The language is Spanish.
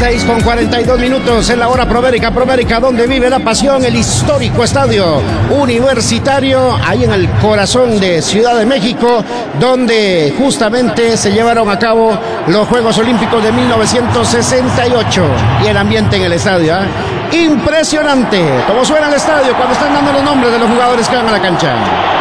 6:42 en la hora Promérica, donde vive la pasión, el histórico estadio universitario, ahí en el corazón de Ciudad de México, donde justamente se llevaron a cabo los Juegos Olímpicos de 1968. Y el ambiente en el estadio, impresionante, como suena el estadio cuando están dando los nombres de los jugadores que van a la cancha.